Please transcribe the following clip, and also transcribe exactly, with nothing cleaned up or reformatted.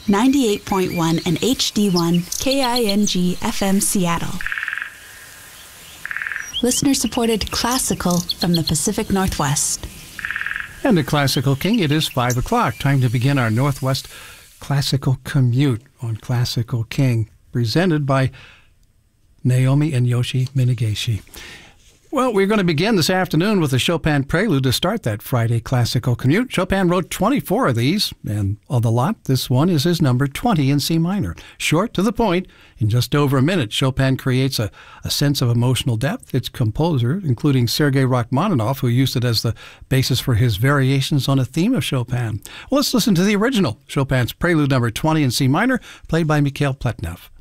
ninety-eight point one and H D one K I N G F M Seattle. Listener-supported classical from the Pacific Northwest. And the Classical King, it is five o'clock. Time to begin our Northwest Classical Commute on Classical King, presented by Naomi and Yoshi Minagishi. Well, we're going to begin this afternoon with a Chopin prelude to start that Friday Classical Commute. Chopin wrote twenty-four of these, and of the lot, this one is his number twenty in C minor. Short, to the point, in just over a minute, Chopin creates a, a sense of emotional depth. Its composer, including Sergei Rachmaninoff, who used it as the basis for his variations on a theme of Chopin. Well, let's listen to the original, Chopin's prelude number twenty in C minor, played by Mikhail Pletnev.